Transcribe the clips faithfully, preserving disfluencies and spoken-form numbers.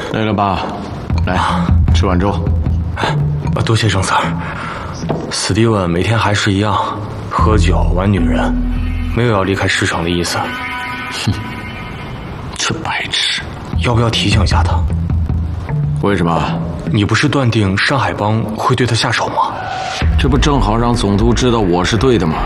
累了吧？来，吃碗粥。 啊，多谢郑 Sir。史蒂文每天还是一样，喝酒玩女人，没有要离开师城的意思。 哼，这白痴， 要不要提醒一下他？ 为什么？ 你不是断定山海帮会对他下手吗？ 这不正好让总督知道我是对的吗？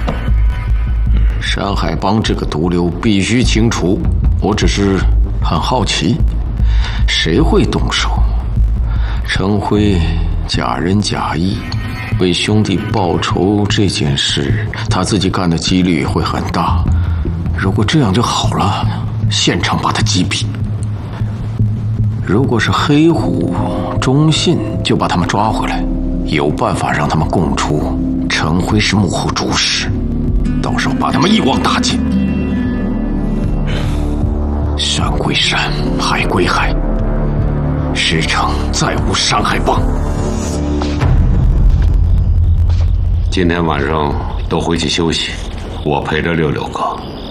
山海帮这个毒瘤必须清除。我只是很好奇，谁会动手？陈辉假仁假义，为兄弟报仇这件事，他自己干的几率会很大。如果这样就好了，现场把他击毙。如果是黑虎、中信，就把他们抓回来，有办法让他们供出陈辉是幕后主使，到时候把他们一网打尽。山归山，海归海，师城再无山海帮。 今天晚上都回去休息，我陪着六六哥。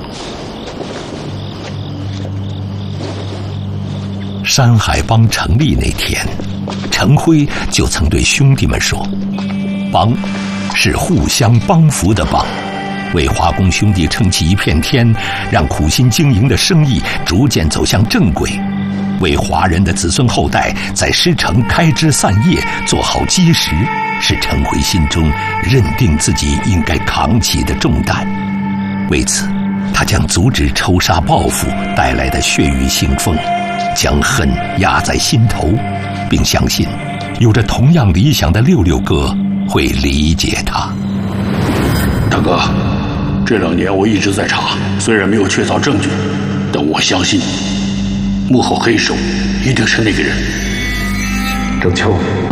山海帮成立那天，陈辉就曾对兄弟们说：“帮是互相帮扶的帮，为华工兄弟撑起一片天，让苦心经营的生意逐渐走向正轨，为华人的子孙后代在师城开枝散叶做好基石，是陈辉心中认定自己应该扛起的重担。为此，他将阻止仇杀报复带来的血雨腥风，将恨压在心头，并相信有着同样理想的六六哥会理解他。 大哥，这两年我一直在查，虽然没有确凿证据，但我相信幕后黑手一定是那个人。 郑秋，